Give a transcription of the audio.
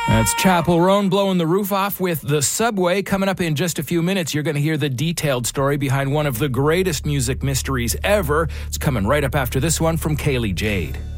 That's Chapel Roan blowing the roof off with the Subway. Coming up in just a few minutes, you're going to hear the detailed story behind one of the greatest music mysteries ever. It's coming right up after this one from Kaylee Jade.